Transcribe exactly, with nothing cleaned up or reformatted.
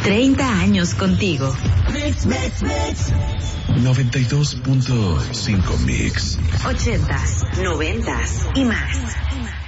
treinta años contigo. Mix, mix, mix. noventa y dos punto cinco Mix. ochentas, noventas y más.